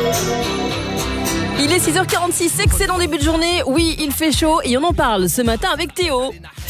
Il est 6h46, excellent début de journée. Oui, il fait chaud et on en parle ce matin avec Théo.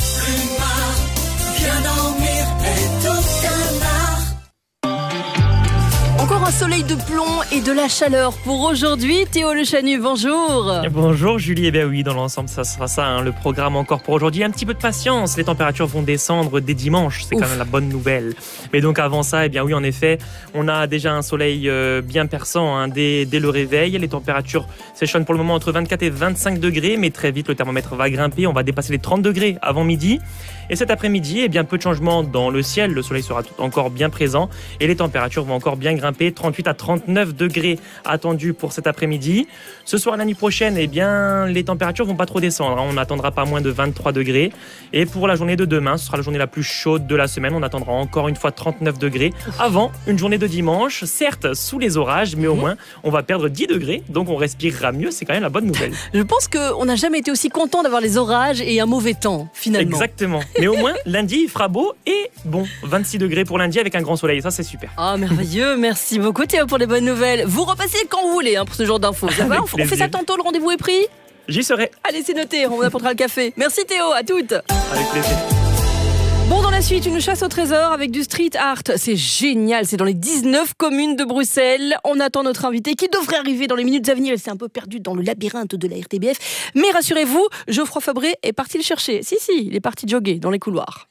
Encore un soleil de plomb et de la chaleur pour aujourd'hui. Théo Le Chanu, bonjour. Bonjour Julie, bien oui, dans l'ensemble ça sera ça, le programme encore pour aujourd'hui. Un petit peu de patience, les températures vont descendre dès dimanche, c'est quand même la bonne nouvelle. Mais donc avant ça, oui en effet, on a déjà un soleil bien perçant dès le réveil. Les températures s'échelonnent pour le moment entre 24 et 25 degrés, mais très vite le thermomètre va grimper, on va dépasser les 30 degrés avant midi. Et cet après-midi, peu de changements dans le ciel, le soleil sera encore bien présent et les températures vont encore bien grimper, 38 à 39 degrés attendus pour cet après-midi. Ce soir, la nuit prochaine, les températures vont pas trop descendre, on n'attendra pas moins de 23 degrés. Et pour la journée de demain, ce sera la journée la plus chaude de la semaine, on attendra encore une fois 39 degrés avant une journée de dimanche, certes sous les orages, mais au moins on va perdre 10 degrés, donc on respirera mieux, c'est quand même la bonne nouvelle. Je pense qu'on n'a jamais été aussi content d'avoir les orages et un mauvais temps, finalement. Exactement. Mais au moins, lundi, il fera beau et 26 degrés pour lundi avec un grand soleil. Ça, c'est super. Ah, merveilleux. Merci beaucoup, Théo, pour les bonnes nouvelles. Vous repassez quand vous voulez pour ce genre d'infos. Ça va ? On fait ça tantôt, le rendez-vous est pris ? J'y serai. Allez, c'est noté. On vous apportera le café. Merci, Théo. À toutes. Avec plaisir. Bon, dans la suite, une chasse au trésor avec du street art. C'est génial, c'est dans les 19 communes de Bruxelles. On attend notre invité qui devrait arriver dans les minutes à venir. Il s'est un peu perdu dans le labyrinthe de la RTBF. Mais rassurez-vous, Geoffroy Fabré est parti le chercher. Si, il est parti jogger dans les couloirs.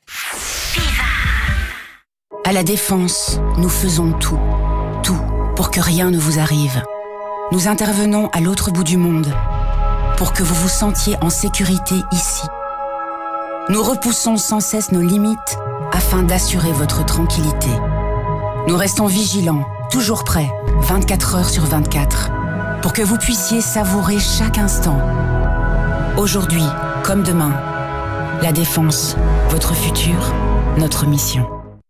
À la Défense, nous faisons tout pour que rien ne vous arrive. Nous intervenons à l'autre bout du monde pour que vous vous sentiez en sécurité ici. Nous repoussons sans cesse nos limites afin d'assurer votre tranquillité. Nous restons vigilants, toujours prêts, 24 heures sur 24, pour que vous puissiez savourer chaque instant. Aujourd'hui, comme demain, la Défense, votre futur, notre mission.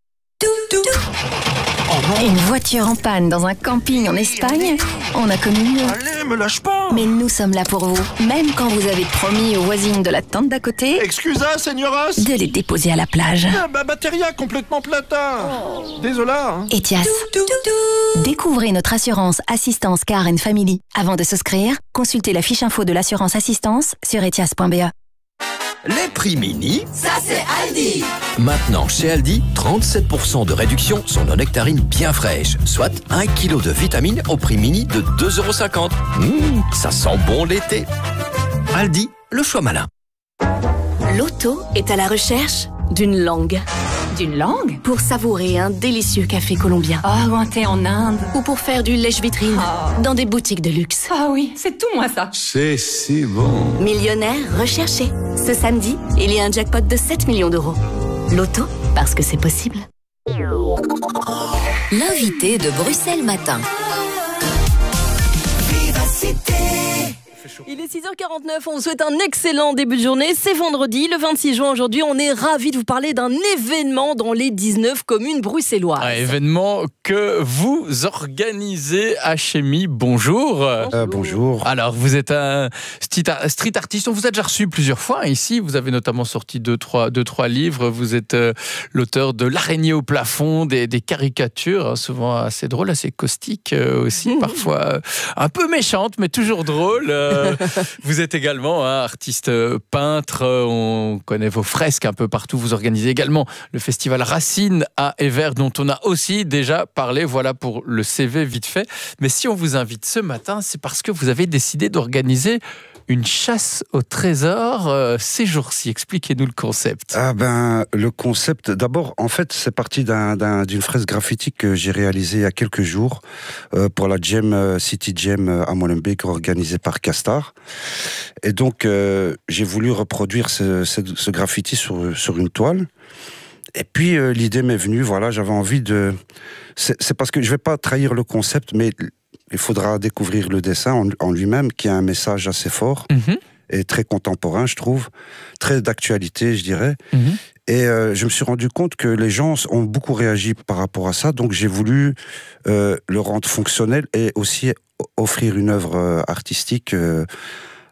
Une voiture en panne dans un camping en Espagne, on a connu mieux. Allez, me lâche pas! Mais nous sommes là pour vous, même quand vous avez promis aux voisines de la tente d'à côté Excusa, señoras! de les déposer à la plage. Batteria complètement plata! Désolé. Etias. Découvrez notre assurance Assistance Car and Family. Avant de souscrire, consultez la fiche info de l'assurance assistance sur etias.be. Les prix mini, ça c'est Aldi. Maintenant chez Aldi, 37% de réduction sur nos nectarines bien fraîches, soit 1 kg de vitamines au prix mini de 2,50 €. Ça sent bon l'été. Aldi, le choix malin. Loto est à la recherche d'une langue. D'une langue? Pour savourer un délicieux café colombien. Ou un thé en Inde. Ou pour faire du lèche-vitrine dans des boutiques de luxe. Ah oui, c'est tout moi ça. C'est si bon. Millionnaire recherché. Ce samedi, il y a un jackpot de 7 millions d'euros. Loto, parce que c'est possible. L'invité de Bruxelles Matin. Il est 6h49, on vous souhaite un excellent début de journée. C'est vendredi, le 26 juin aujourd'hui. On est ravis de vous parler d'un événement dans les 19 communes bruxelloises. Un événement que vous organisez à Chémy. Bonjour. Bonjour. Alors, vous êtes un street artiste. On vous a déjà reçu plusieurs fois ici. Vous avez notamment sorti deux, trois livres. Vous êtes l'auteur de L'araignée au plafond, des caricatures, souvent assez drôles, assez caustiques aussi, parfois un peu méchantes, mais toujours drôles. Vous êtes également artiste peintre, on connaît vos fresques un peu partout. Vous organisez également le festival Racine à Evere, dont on a aussi déjà parlé. Voilà pour le CV vite fait. Mais si on vous invite ce matin, c'est parce que vous avez décidé d'organiser une chasse au trésor ces jours-ci. Expliquez-nous le concept. Le concept, d'abord, en fait, c'est parti d'une fresque graffiti que j'ai réalisée il y a quelques jours pour la City Jam à Molenbeek, organisée par Castar. Et donc, j'ai voulu reproduire ce graffiti sur une toile. Et puis, l'idée m'est venue, voilà, j'avais envie de... C'est parce que je ne vais pas trahir le concept, mais... Il faudra découvrir le dessin en lui-même, qui a un message assez fort et très contemporain, je trouve, très d'actualité, je dirais. Et je me suis rendu compte que les gens ont beaucoup réagi par rapport à ça, donc j'ai voulu le rendre fonctionnel et aussi offrir une œuvre artistique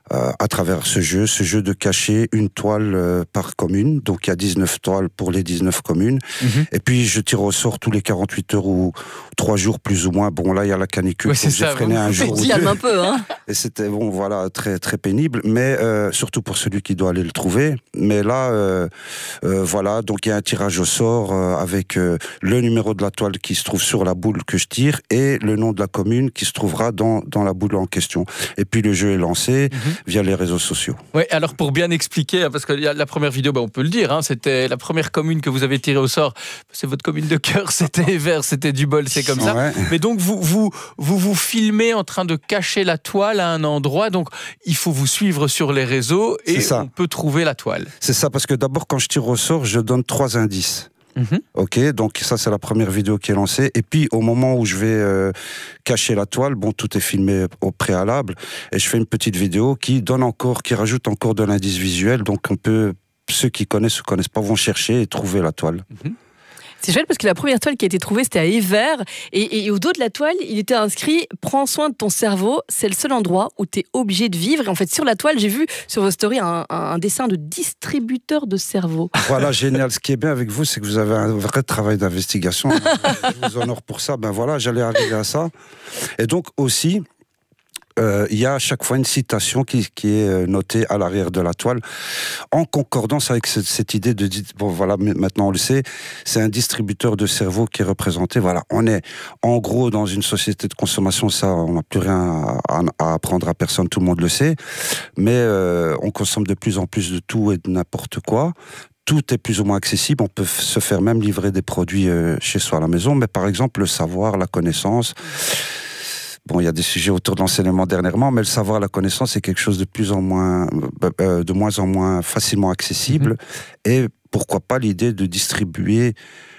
à travers ce jeu de cacher une toile par commune. Donc il y a 19 toiles pour les 19 communes. Et puis je tire au sort tous les 48 heures ou 3 jours plus ou moins. Bon là il y a la canicule, ouais, donc j'ai freiné un jour ou deux. Un peu, hein. Et c'était bon, voilà, très très pénible, mais surtout pour celui qui doit aller le trouver. Mais là, voilà, donc il y a un tirage au sort avec le numéro de la toile qui se trouve sur la boule que je tire et le nom de la commune qui se trouvera dans la boule en question. Et puis le jeu est lancé via les réseaux sociaux. Oui, alors pour bien expliquer, parce que la première vidéo, on peut le dire, c'était la première commune que vous avez tirée au sort. C'est votre commune de cœur, c'était Evere, c'était Dubol, c'est comme ça. Ouais. Mais donc vous filmez en train de cacher la toile à un endroit, donc il faut vous suivre sur les réseaux et on peut trouver la toile. C'est ça, parce que d'abord quand je tire au sort, je donne 3 indices. Ok, donc ça c'est la première vidéo qui est lancée. Et puis au moment où je vais cacher la toile, bon tout est filmé au préalable, et je fais une petite vidéo qui rajoute encore de l'indice visuel. Donc ceux qui connaissent ou connaissent pas vont chercher et trouver la toile. C'est chouette parce que la première toile qui a été trouvée, c'était à Evere. Et au dos de la toile, il était inscrit « Prends soin de ton cerveau, c'est le seul endroit où tu es obligé de vivre ». Et en fait, sur la toile, j'ai vu sur vos stories un dessin de distributeur de cerveau. Voilà, génial. Ce qui est bien avec vous, c'est que vous avez un vrai travail d'investigation. Je vous honore pour ça. Ben voilà, j'allais arriver à ça. Et donc aussi... il y a à chaque fois une citation qui est notée à l'arrière de la toile, en concordance avec cette idée de... Bon, voilà, maintenant on le sait, c'est un distributeur de cerveau qui est représenté. Voilà, on est en gros dans une société de consommation, ça, on n'a plus rien à apprendre à personne, tout le monde le sait, mais on consomme de plus en plus de tout et de n'importe quoi. Tout est plus ou moins accessible, on peut se faire même livrer des produits chez soi à la maison, mais par exemple le savoir, la connaissance... Bon, il y a des sujets autour de l'enseignement dernièrement, mais le savoir, la connaissance, c'est quelque chose de moins en moins facilement accessible. Et pourquoi pas l'idée de distribuer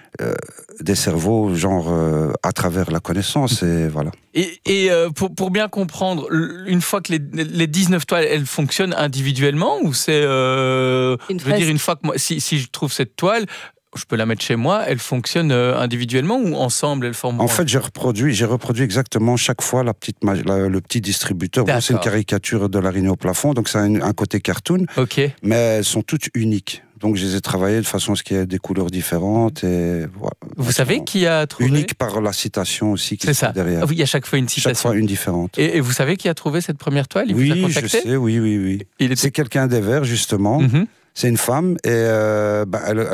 des cerveaux, genre à travers la connaissance, et voilà. Et pour bien comprendre, une fois que les 19 toiles, elles fonctionnent individuellement, ou c'est, je veux dire, une fois que moi, si je trouve cette toile, je peux la mettre chez moi, elle fonctionne individuellement ou ensemble, elle forme... En fait, j'ai reproduit exactement chaque fois le petit distributeur. Bon, c'est une caricature de l'araignée au plafond, donc ça a un côté cartoon, mais elles sont toutes uniques. Donc je les ai travaillées de façon à ce qu'il y ait des couleurs différentes. Et voilà. Vous savez qui a trouvé... Unique par la citation aussi qui est derrière. Oui, il y a chaque fois une citation. Chaque fois une différente. Et vous savez qui a trouvé cette première toile? Il vous a contacté? Je sais, oui. C'est quelqu'un d'Evere, justement. C'est une femme et elle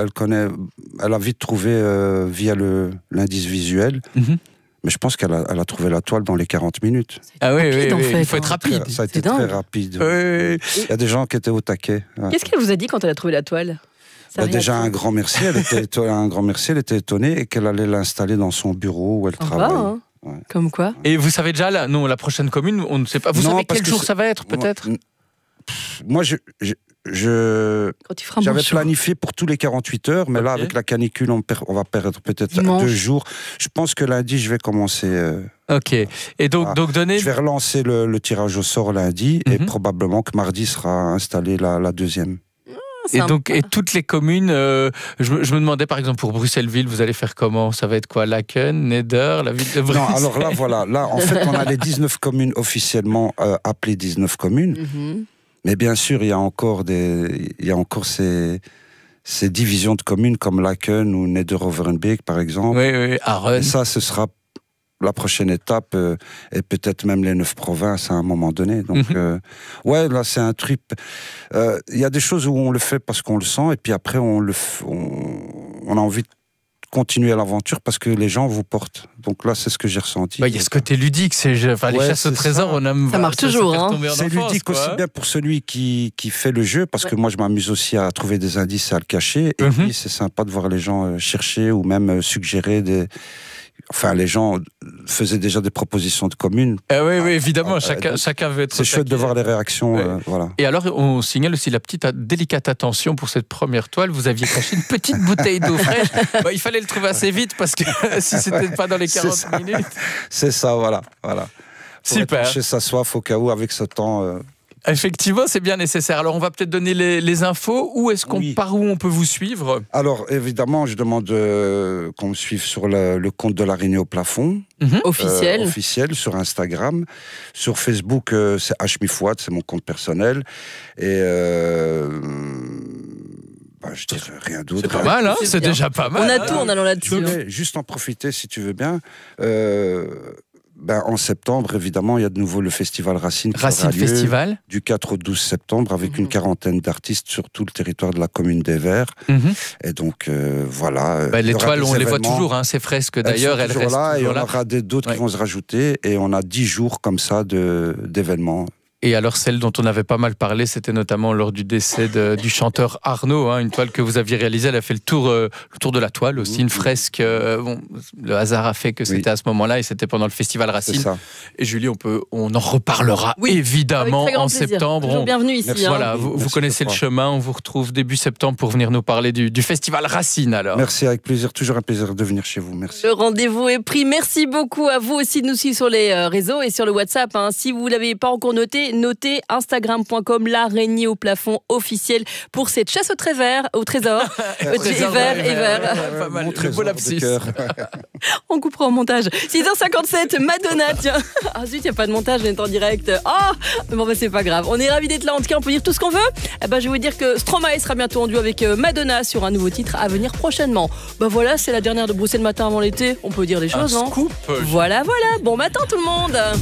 a vite trouvé via l'indice visuel. Mais je pense qu'elle a trouvé la toile dans les 40 minutes. Ah oui, il faut être rapide. Ça a été très rapide. Il y a des gens qui étaient au taquet. Ouais. Qu'est-ce qu'elle vous a dit quand elle a trouvé la toile? Déjà un grand merci. Elle était étonnée et qu'elle allait l'installer dans son bureau où elle travaille. Hein. Ouais. Comme quoi? Et vous savez déjà la prochaine commune, on ne sait pas. Vous savez quel jour ça va être peut-être? Moi, j'avais planifié pour tous les 48 heures, mais là, avec la canicule, on va perdre peut-être 2 jours. Je pense que lundi, je vais commencer. Ok. Et donc je vais relancer le tirage au sort lundi, et probablement que mardi sera installée la deuxième. Et toutes les communes, je me demandais par exemple pour Bruxelles-Ville, vous allez faire comment? Ça va être quoi? Laken, Neder, la ville de Bruxelles? Non, alors là, voilà. Là, en fait, on a les 19 communes officiellement appelées 19 communes. Mais bien sûr, il y a encore ces divisions de communes comme Laken ou Neder-Overenbeek, par exemple. Oui, Aren. Et ça, ce sera la prochaine étape, et peut-être même les 9 provinces à un moment donné. Donc, là, c'est un trip. Il y a des choses où on le fait parce qu'on le sent, et puis après, on a envie de continuer l'aventure parce que les gens vous portent. Donc là, c'est ce que j'ai ressenti. Il y a ce côté ludique, les chasses au trésor, on aime. Ça marche toujours. C'est ludique aussi bien pour celui qui fait le jeu, parce que moi, je m'amuse aussi à trouver des indices et à le cacher. Et puis, c'est sympa de voir les gens chercher ou même suggérer des... Enfin, les gens faisaient déjà des propositions de communes. Oui, évidemment, chacun veut être... C'est chouette de voir les réactions, voilà. Et alors, on signale aussi la petite délicate attention pour cette première toile. Vous aviez caché une petite bouteille d'eau fraîche. Il fallait le trouver assez vite, parce que si c'était pas dans les 40 minutes... C'est ça, voilà. Super. Pour sa soif au cas où, avec ce temps... Effectivement, c'est bien nécessaire. Alors, on va peut-être donner les infos. Par où on peut vous suivre ? Alors, évidemment, je demande qu'on me suive sur le compte de l'Araignée au plafond. Officiel. Officiel, sur Instagram. Sur Facebook, c'est Hmifouad, c'est mon compte personnel. Et... je dirais rien d'autre. C'est pas mal, hein, c'est déjà pas mal. On a tout en allant là-dessus. Je vais juste en profiter, si tu veux bien. En septembre, évidemment, il y a de nouveau le Festival Racine. Racine Festival. Du 4 au 12 septembre, avec une quarantaine d'artistes sur tout le territoire de la commune des Verts. Et donc, voilà. L'étoile, on les voit toujours, hein, ces fresques d'ailleurs. Elles sont toujours là, et on aura d'autres qui vont se rajouter. Et on a 10 jours comme ça d'événements. Et alors, celle dont on avait pas mal parlé, c'était notamment lors du décès du chanteur Arnaud, hein, une toile que vous aviez réalisée. Elle a fait le tour de la toile aussi, une fresque. Le hasard a fait que c'était à ce moment-là et c'était pendant le Festival Racine. Et Julie, on en reparlera évidemment en septembre. Toujours bienvenue ici. Voilà, vous connaissez le chemin. On vous retrouve début septembre pour venir nous parler du Festival Racine. Alors. Merci, avec plaisir. Toujours un plaisir de venir chez vous. Merci. Le rendez-vous est pris. Merci beaucoup à vous aussi de nous suivre sur les réseaux et sur le WhatsApp. Si vous ne l'avez pas encore notez instagram.com l'araignée au plafond officiel pour cette chasse au trésor. Pas mal, le beau lapsus. On coupera au montage. 6h57, Madonna, tiens. Ah zut, il n'y a pas de montage, on est en direct. C'est pas grave. On est ravis d'être là, en tout cas, on peut dire tout ce qu'on veut. Je vais vous dire que Stromae sera bientôt en duo avec Madonna sur un nouveau titre à venir prochainement. Voilà, c'est la dernière de Bruxelles Matin avant l'été. On peut dire des choses, Scoop. Voilà. Bon matin tout le monde.